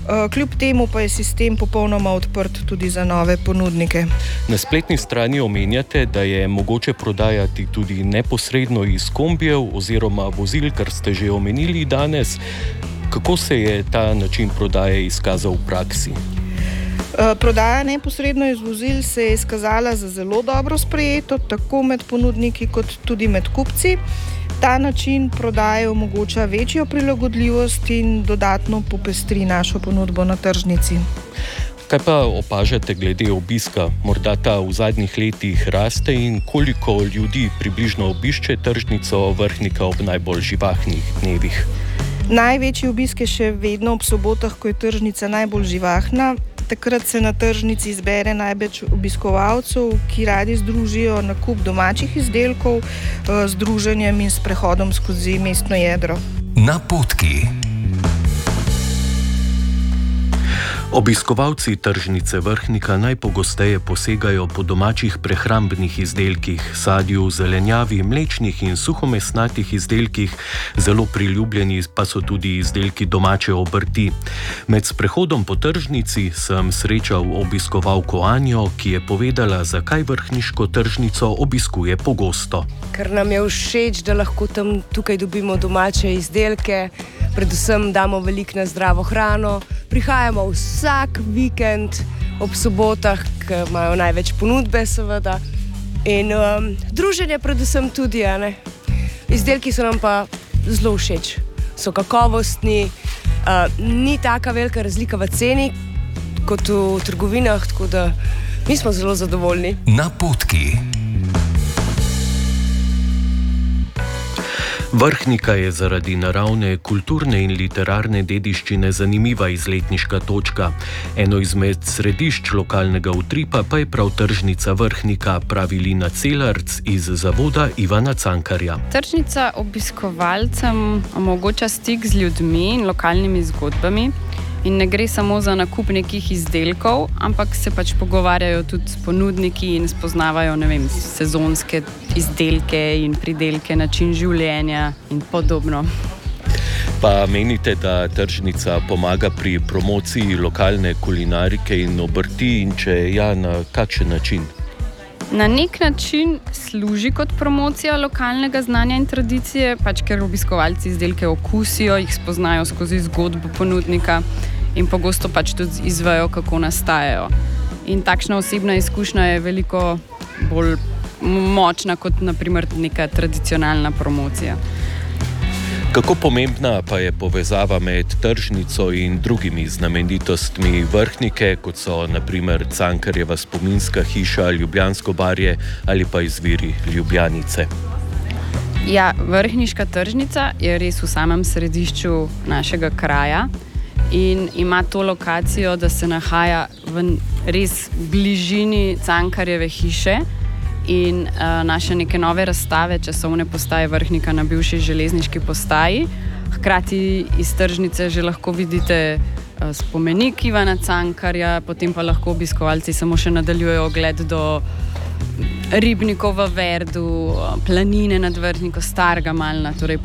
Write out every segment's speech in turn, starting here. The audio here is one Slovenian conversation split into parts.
Kljub temu pa je sistem popolnoma odprt tudi za nove ponudnike. Na spletni strani omenjate, da je mogoče prodajati tudi neposredno iz kombijev oziroma vozil, kar ste že omenili danes. Kako se je ta način prodaje izkazal v praksi? Prodaja neposredno iz vozil se je izkazala za zelo dobro sprejeto, tako med ponudniki kot tudi med kupci. Ta način prodaje omogoča večjo prilagodljivost in dodatno popestri našo ponudbo na tržnici. Kaj pa opažate glede obiska? Morda ta v zadnjih letih raste in koliko ljudi približno obišče tržnico Vrhnika ob najbolj živahnih dnevih? Največji obisk je še vedno ob sobotah, ko je tržnica najbolj živahna. Takrat se na tržnici zbere največ obiskovalcev, ki radi združijo nakup domačih izdelkov z druženjem in s prehodom skozi mestno jedro. Napotki. Obiskovalci tržnice Vrhnika najpogosteje posegajo po domačih prehrambnih izdelkih, sadju, zelenjavi, mlečnih in suhomesnatih izdelkih, zelo priljubljeni pa so tudi izdelki domače obrti. Med sprehodom po tržnici sem srečal obiskovalko Anjo, ki je povedala, zakaj vrhniško tržnico obiskuje pogosto. Ker nam je všeč, da lahko tukaj dobimo domače izdelke, predvsem damo veliko na zdravo hrano, prihajamo vsak vikend ob sobotah, ki imajo največ ponudbe seveda, in druženje predvsem tudi, Izdelki so nam pa zelo všeč, so kakovostni, ni taka velika razlika v ceni kot v trgovinah, tako da mi smo zelo zadovoljni. Napotki. Vrhnika je zaradi naravne, kulturne in literarne dediščine zanimiva izletniška točka. Eno izmed središč lokalnega utripa pa je prav tržnica Vrhnika, pravi Lina Celarc iz zavoda Ivana Cankarja. Tržnica obiskovalcem omogoča stik z ljudmi in lokalnimi zgodbami. In ne gre samo za nakup nekih izdelkov, ampak se pogovarjajo tudi s ponudniki in spoznavajo, sezonske izdelke in pridelke, način življenja in podobno. Pa menite, da tržnica pomaga pri promociji lokalne kulinarike in obrti in če ja, na kakšen način? Na nek način služi kot promocija lokalnega znanja in tradicije, ker obiskovalci izdelke okusijo, jih spoznajo skozi zgodbo ponudnika in pogosto tudi izvejo, kako nastajajo. In takšna osebna izkušnja je veliko bolj močna kot naprimer neka tradicionalna promocija. Kako pomembna pa je povezava med tržnico in drugimi znamenitostmi Vrhnike, kot so naprimer Cankarjeva spominska hiša, Ljubljansko barje ali pa izviri Ljubljanice? Ja, vrhniška tržnica je res v samem središču našega kraja in ima to lokacijo, da se nahaja v res bližini Cankarjeve hiše in naše neke nove razstave časovne postaje Vrhnika na bivši železniški postaji. Hkrati iz tržnice že lahko vidite spomenik Ivana Cankarja, potem pa lahko obiskovalci samo še nadaljujejo ogled do ribnikov v Verdu, planine nad Vrhniko, Starega Malna, torej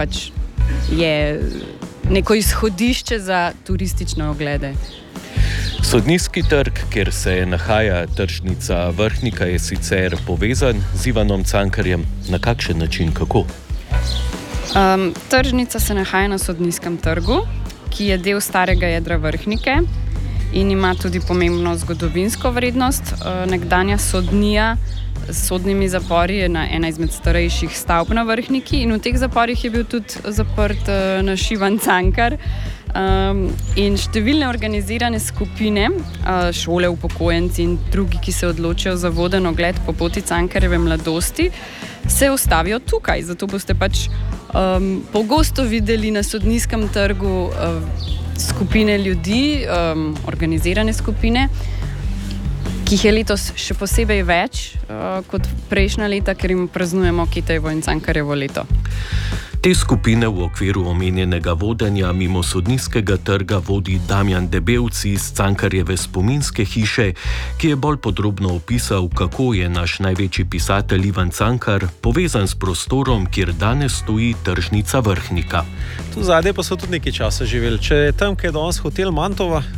je neko izhodišče za turistične oglede. Sodniški trg, kjer se nahaja tržnica Vrhnika, je sicer povezan z Ivanom Cankarjem. Na kakšen način, kako? Tržnica se nahaja na Sodniškem trgu, ki je del starega jedra Vrhnike in ima tudi pomembno zgodovinsko vrednost. Nekdanja sodnija s sodnimi zapori je ena izmed starejših stavb na Vrhniki in v teh zaporih je bil tudi zaprt naš Ivan Cankar. In številne organizirane skupine, šole, upokojenci in drugi, ki se odločijo za voden ogled po poti Cankarjeve mladosti, se ustavijo tukaj. Zato boste pogosto videli na Sodniškem trgu skupine ljudi, organizirane skupine, ki jih je letos še posebej več kot prejšnja leta, ker jim praznujemo Kitajevo in Cankarjevo leto. Te skupine v okviru omenjenega vodenja mimo Sodniškega trga vodi Damjan Debevc iz Cankarjeve spominske hiše, ki je bolj podrobno opisal, kako je naš največji pisatelj Ivan Cankar povezan s prostorom, kjer danes stoji tržnica Vrhnika. Tu zadaj pa so tudi nekaj časa živeli. Če je tam, kjer je danes hotel Mantova,